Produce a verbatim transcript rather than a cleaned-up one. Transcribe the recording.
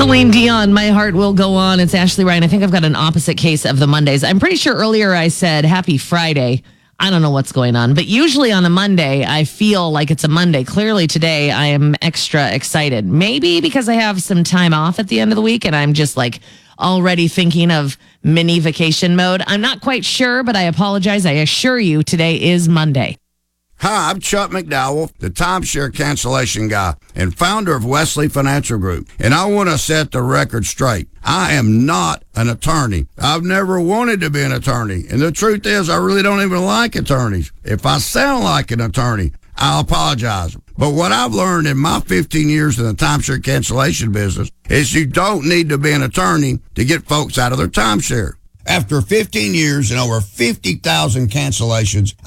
Celine Dion, My Heart Will Go On. It's Ashley Ryan. I think I've got an opposite case of the Mondays. I'm pretty sure earlier I said happy Friday. I don't know what's going on, but usually on a Monday, I feel like it's a Monday. Clearly today, I am extra excited. Maybe because I have some time off at the end of the week and I'm just like already thinking of mini vacation mode. I'm not quite sure, but I apologize. I assure you today is Monday. Hi, I'm Chuck McDowell, the timeshare cancellation guy and founder of Wesley Financial Group. And I want to set the record straight. I am not an attorney. I've never wanted to be an attorney. And the truth is, I really don't even like attorneys. If I sound like an attorney, I'll apologize. But what I've learned in my fifteen years in the timeshare cancellation business is you don't need to be an attorney to get folks out of their timeshare. After fifteen years and over fifty thousand cancellations,